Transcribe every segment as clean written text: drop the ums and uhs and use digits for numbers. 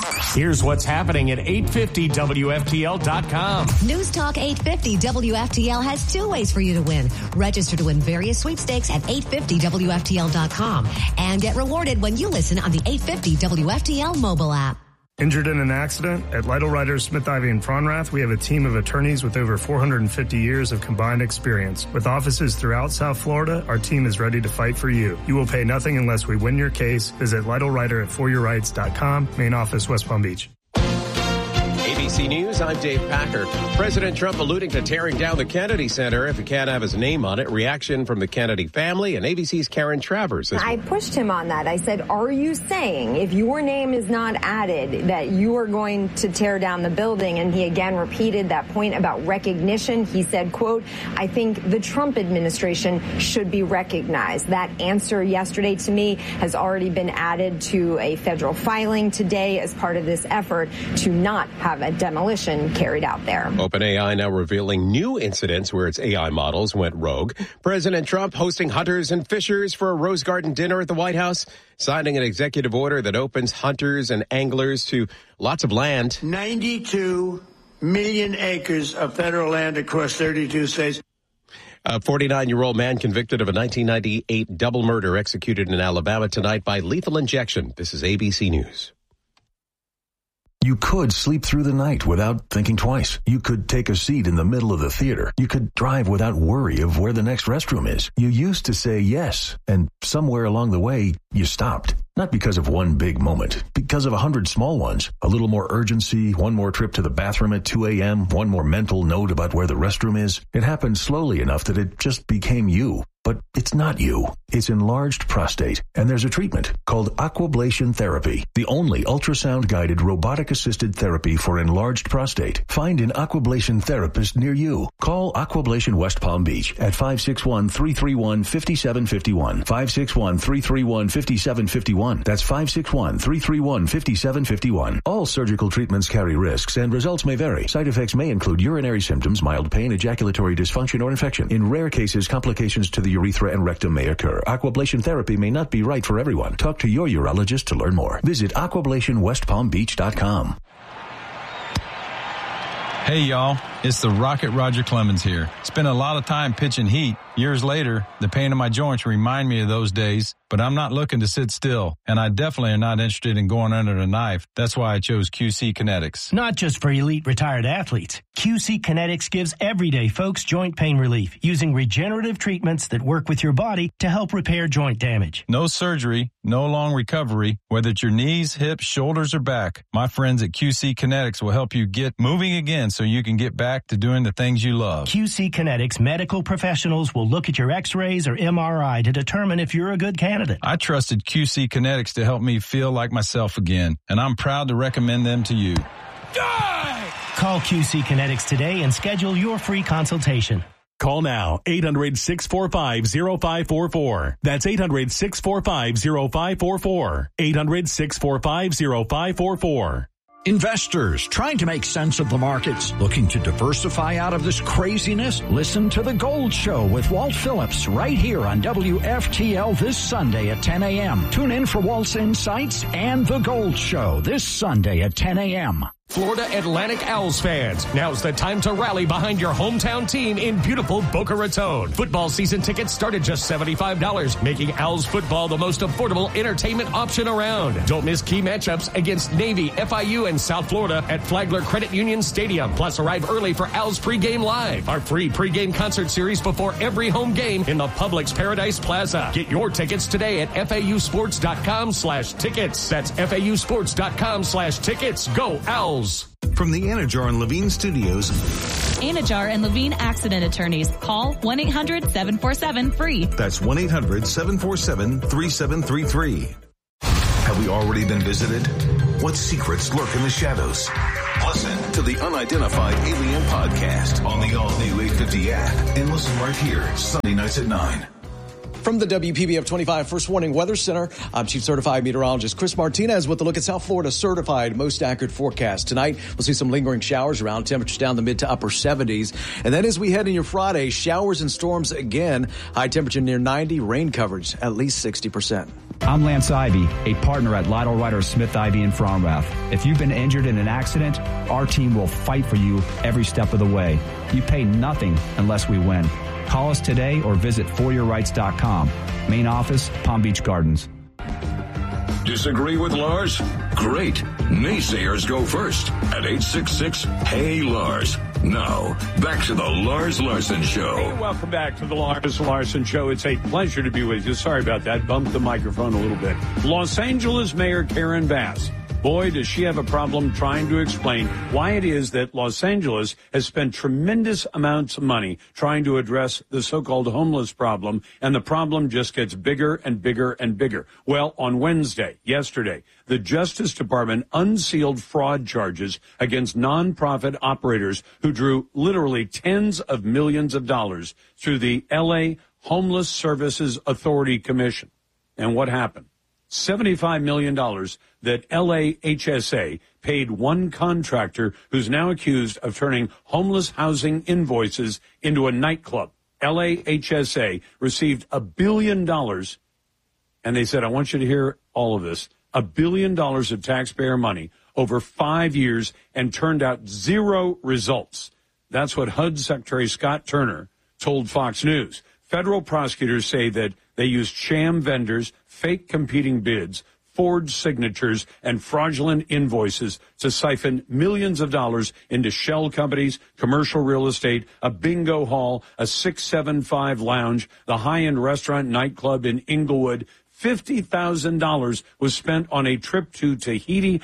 Here's what's happening at 850WFTL.com. News Talk 850 WFTL has two ways for you to win. Register to win various sweepstakes at 850WFTL.com and get rewarded when you listen on the 850 WFTL mobile app. Injured in an accident? At Lytle Writers, Smith, Ivy, and Fronrath, we have a team of attorneys with over 450 years of combined experience. With offices throughout South Florida, our team is ready to fight for you. You will pay nothing unless we win your case. Visit LytleWriter@foryourrights.com. Main office, West Palm Beach. ABC News, I'm Dave Packer. President Trump alluding to tearing down the Kennedy Center if it can't have his name on it. Reaction from the Kennedy family and ABC's Karen Travers. I pushed him on that. I said, are you saying if your name is not added that you are going to tear down the building? And he again repeated that point about recognition. He said, quote, I think the Trump administration should be recognized. That answer yesterday to me has already been added to a federal filing today as part of this effort to not have a demolition carried out there. OpenAI now revealing new incidents where its AI models went rogue. President Trump hosting hunters and fishers for a Rose Garden dinner at the White House, signing an executive order that opens hunters and anglers to lots of land. 92 million acres of federal land across 32 states. A 49-year-old man convicted of a 1998 double murder executed in Alabama tonight by lethal injection. This is ABC News. You could sleep through the night without thinking twice. You could take a seat in the middle of the theater. You could drive without worry of where the next restroom is. You used to say yes, and somewhere along the way, you stopped. Not because of one big moment, because of 100 small ones. A little more urgency, one more trip to the bathroom at 2 a.m., one more mental note about where the restroom is. It happened slowly enough that it just became you. But it's not you. It's enlarged prostate, and there's a treatment called Aquablation Therapy, the only ultrasound-guided robotic-assisted therapy for enlarged prostate. Find an Aquablation therapist near you. Call Aquablation West Palm Beach at 561-331-5751. 561-331-5751. That's 561-331-5751. All surgical treatments carry risks, and results may vary. Side effects may include urinary symptoms, mild pain, ejaculatory dysfunction, or infection. In rare cases, complications to the urethra and rectum may occur. Aquablation therapy may not be right for everyone. Talk to your urologist to learn more. Visit aquablationwestpalmbeach.com. Hey, y'all. It's the Rocket Roger Clemens here. Spent a lot of time pitching heat. Years later, the pain in my joints remind me of those days, but I'm not looking to sit still, and I definitely am not interested in going under the knife. That's why I chose QC Kinetics. Not just for elite retired athletes. QC Kinetics gives everyday folks joint pain relief using regenerative treatments that work with your body to help repair joint damage. No surgery, no long recovery, whether it's your knees, hips, shoulders, or back. My friends at QC Kinetics will help you get moving again so you can get back to doing the things you love. QC Kinetics medical professionals will look at your x-rays or MRI to determine if you're a good candidate. I trusted QC Kinetics to help me feel like myself again, and I'm proud to recommend them to you. Call QC Kinetics today and schedule your free consultation. Call now, 800-645-0544. That's 800-645-0544. 800-645-0544. Investors trying to make sense of the markets, looking to diversify out of this craziness? Listen to The Gold Show with Walt Phillips right here on WFTL this Sunday at 10 a.m. Tune in for Walt's insights and The Gold Show this Sunday at 10 a.m. Florida Atlantic Owls fans, now's the time to rally behind your hometown team in beautiful Boca Raton. Football season tickets start at just $75, making Owls football the most affordable entertainment option around. Don't miss key matchups against Navy, FIU, and South Florida at Flagler Credit Union Stadium. Plus, arrive early for Owls Pregame Live, our free pregame concert series before every home game in the Publix Paradise Plaza. Get your tickets today at FAUsports.com/tickets. That's FAUsports.com/tickets. Go Owls! From the Anajar and Levine Studios. Anajar and Levine Accident Attorneys. Call 1-800-747-FREE. That's 1-800-747-3733. Have we already been visited? What secrets lurk in the shadows? Listen to the Unidentified Alien Podcast on the all-new 850 app and listen right here Sunday nights at 9. From the WPBF 25 First Warning Weather Center, I'm Chief Certified Meteorologist Chris Martinez with a look at South Florida's certified most accurate forecast. Tonight, we'll see some lingering showers around, temperatures down the mid to upper 70s. And then as we head into your Friday, showers and storms again. High temperature near 90, rain coverage at least 60%. I'm Lance Ivy, a partner at Lytle Ryder Smith Ivy in Fromrath. If you've been injured in an accident, our team will fight for you every step of the way. You pay nothing unless we win. Call us today or visit foryourrights.com. Main office, Palm Beach Gardens. Disagree with Lars? Great. Naysayers go first at 866-HEY-LARS. Now, back to the Lars Larson Show. Hey, welcome back to the Lars Larson Show. It's a pleasure to be with you. Sorry about that. Bumped the microphone a little bit. Los Angeles Mayor Karen Bass. Boy, does she have a problem trying to explain why it is that Los Angeles has spent tremendous amounts of money trying to address the so-called homeless problem, and the problem just gets bigger and bigger and bigger. Well, on Wednesday, yesterday, the Justice Department unsealed fraud charges against nonprofit operators who drew literally tens of millions of dollars through the L.A. Homeless Services Authority Commission. And what happened? $75 million that LAHSA paid one contractor who's now accused of turning homeless housing invoices into a nightclub. LAHSA received $1 billion, and they said, I want you to hear all of this, $1 billion of taxpayer money over 5 years and turned out zero results. That's what HUD Secretary Scott Turner told Fox News. Federal prosecutors say that they used sham vendors, fake competing bids, forged signatures, and fraudulent invoices to siphon millions of dollars into shell companies, commercial real estate, a bingo hall, a 675 lounge, the high-end restaurant nightclub in Inglewood. $50,000 was spent on a trip to Tahiti.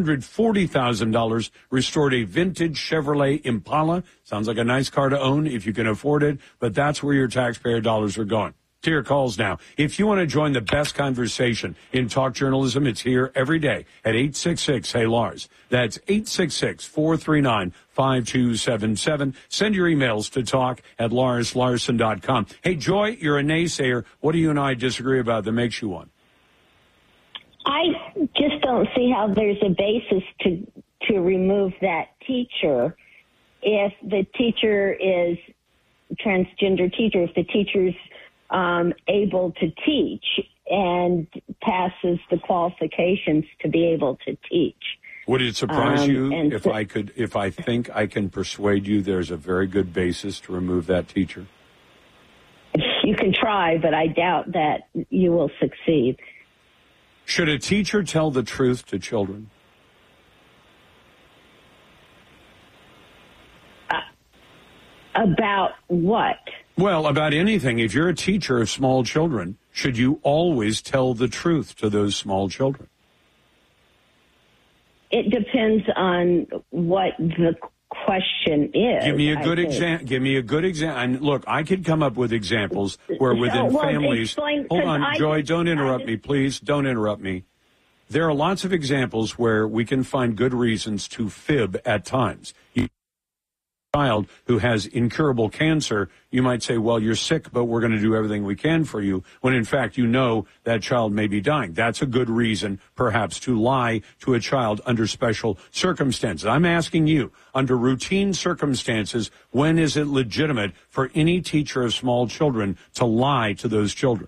$140,000 restored a vintage Chevrolet Impala. Sounds like a nice car to own if you can afford it, but that's where your taxpayer dollars are going. To your calls now. If you want to join the best conversation in talk journalism, it's here every day at 866-HEY-LARS. That's 866-439-5277. Send your emails to talk@LarsLarson.com. Hey, Joy, you're a naysayer. What do you and I disagree about that makes you one? I just don't see how there's a basis to remove that teacher if the teacher is a transgender teacher, if the teacher's able to teach and passes the qualifications to be able to teach. Would it surprise you if I think I can persuade you there's a very good basis to remove that teacher? You can try, but I doubt that you will succeed. Should a teacher tell the truth to children? About what? Well, about anything. If you're a teacher of small children, should you always tell the truth to those small children? It depends on what the question is. Give me a good example. Give me a good example. And look, I could come up with examples where within families. Hold on, Joy, don't interrupt me, please. Don't interrupt me. There are lots of examples where we can find good reasons to fib at times. Child who has incurable cancer, you might say, well, you're sick, but we're going to do everything we can for you, when in fact you know that child may be dying. That's a good reason, perhaps, to lie to a child under special circumstances. I'm asking you, under routine circumstances, when is it legitimate for any teacher of small children to lie to those children?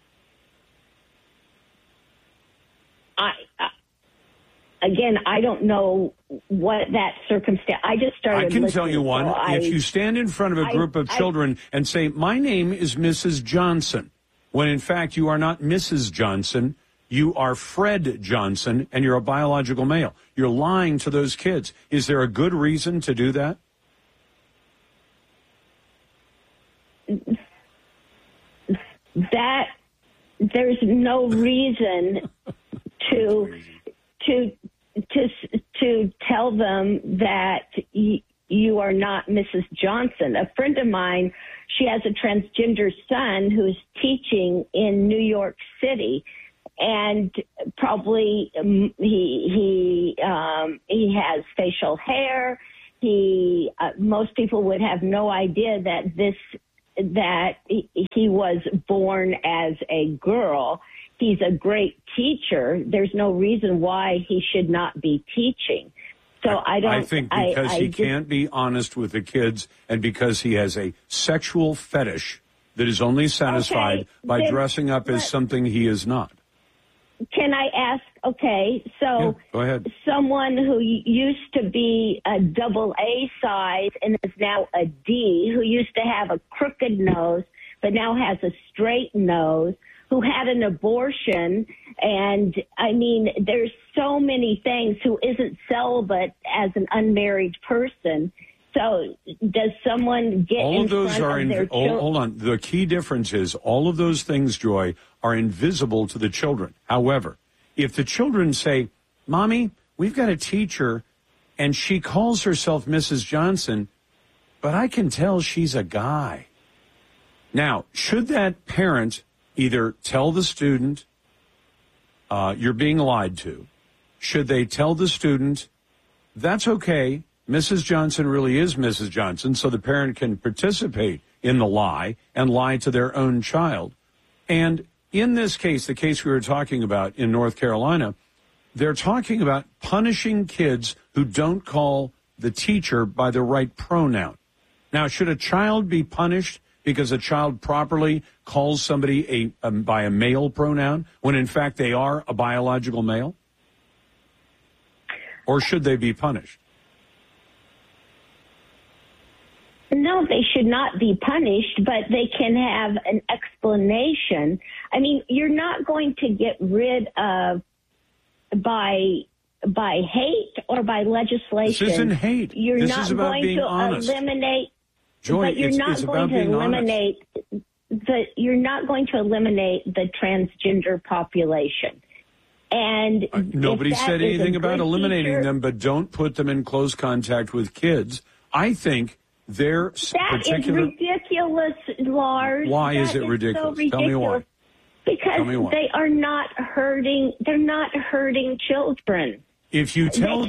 Again, I don't know what that circumstance. I just started. I can tell you one. If you stand in front of a group of children and say, "My name is Mrs. Johnson," when in fact you are not Mrs. Johnson, you are Fred Johnson, and you're a biological male. You're lying to those kids. Is there a good reason to do that? That there's no reason to tell them that you are not Mrs. Johnson. A friend of mine, she has a transgender son who's teaching in New York City, and probably he has facial hair. Most people would have no idea that this that he was born as a girl. He's a great teacher. There's no reason why he should not be teaching. So I think because he can't be honest with the kids and because he has a sexual fetish that is only satisfied by dressing up as something he is not. Can I ask, go ahead. Someone who used to be a AA size and is now a D, who used to have a crooked nose but now has a straight nose, who had an abortion, and I mean, there's so many things, who isn't celibate as an unmarried person. So does someone get all in of those front are of their children? Hold on. The key difference is all of those things, Joy, are invisible to the children. However, if the children say, Mommy, we've got a teacher and she calls herself Mrs. Johnson, but I can tell she's a guy. Now, should that parent either tell the student, you're being lied to? Should they tell the student, that's okay, Mrs. Johnson really is Mrs. Johnson, so the parent can participate in the lie and lie to their own child? And in this case, the case we were talking about in North Carolina, they're talking about punishing kids who don't call the teacher by the right pronoun. Now, should a child be punished because a child properly calls somebody by a male pronoun when in fact they are a biological male? Or should they be punished? No, they should not be punished, but they can have an explanation. I mean, you're not going to get rid of by hate or by legislation. This isn't hate. You're this not is about going being to honest. eliminate. Joy, but you're not going to eliminate you're not going to eliminate the transgender population. And nobody said anything about eliminating them, but don't put them in close contact with kids. I think they're particular. That is ridiculous, Lars. Why is it ridiculous? So ridiculous? Tell me why. Because they are not hurting. They're not hurting children. If you tell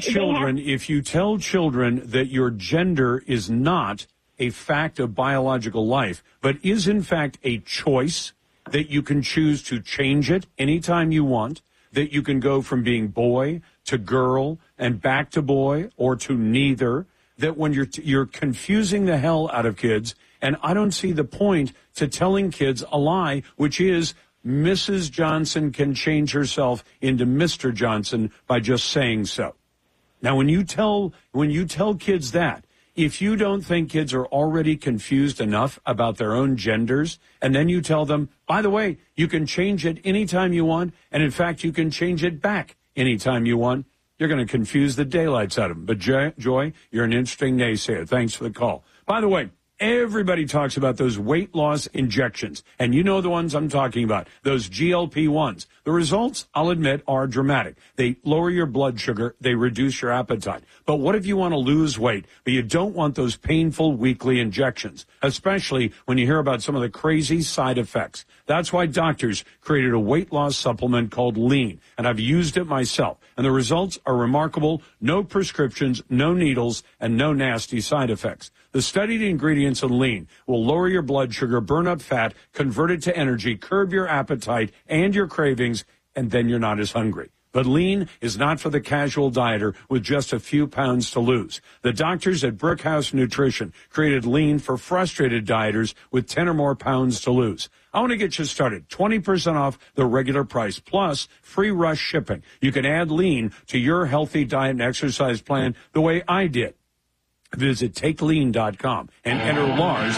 children that your gender is not a fact of biological life, but is in fact a choice, that you can choose to change it anytime you want, that you can go from being boy to girl and back to boy or to neither, that when you're confusing the hell out of kids, and I don't see the point to telling kids a lie, which is Mrs. Johnson can change herself into Mr. Johnson by just saying so. Now, when you tell kids that, if you don't think kids are already confused enough about their own genders, and then you tell them, by the way, you can change it anytime you want, and in fact, you can change it back anytime you want, you're going to confuse the daylights out of them. But Joy, you're an interesting naysayer. Thanks for the call. By the way, everybody talks about those weight loss injections, and you know the ones I'm talking about, those GLP-1s. The results, I'll admit, are dramatic. They lower your blood sugar. They reduce your appetite. But what if you want to lose weight, but you don't want those painful weekly injections, especially when you hear about some of the crazy side effects? That's why doctors created a weight loss supplement called Lean, and I've used it myself. And the results are remarkable. No prescriptions, no needles, and no nasty side effects. The studied ingredients in Lean will lower your blood sugar, burn up fat, convert it to energy, curb your appetite and your cravings, and then you're not as hungry. But Lean is not for the casual dieter with just a few pounds to lose. The doctors at Brickhouse Nutrition created Lean for frustrated dieters with 10 or more pounds to lose. I want to get you started. 20% off the regular price, plus free rush shipping. You can add Lean to your healthy diet and exercise plan the way I did. Visit TakeLean.com and enter Lars,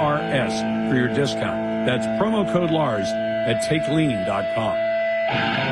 L-A-R-S, for your discount. That's promo code Lars at TakeLean.com.